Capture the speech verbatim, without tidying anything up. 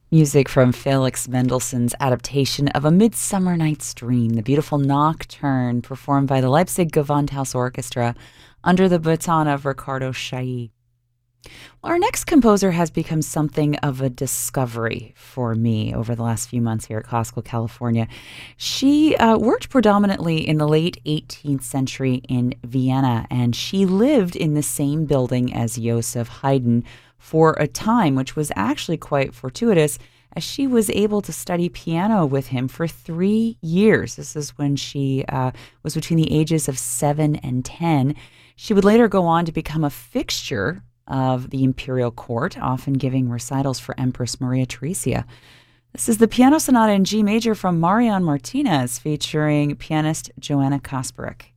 Music from Felix Mendelssohn's adaptation of A Midsummer Night's Dream, the beautiful nocturne performed by the Leipzig Gewandhaus Orchestra under the baton of Ricardo Chailly. Well, our next composer has become something of a discovery for me over the last few months here at Classical California. She uh, worked predominantly in the late eighteenth century in Vienna, and she lived in the same building as Joseph Haydn for a time, which was actually quite fortuitous, as she was able to study piano with him for three years. This is when she uh, was between the ages of seven and ten. She would later go on to become a fixture of the imperial court, often giving recitals for Empress Maria Theresia. This is the Piano Sonata in G major from Marian Martinez, featuring pianist Joanna Kasperek.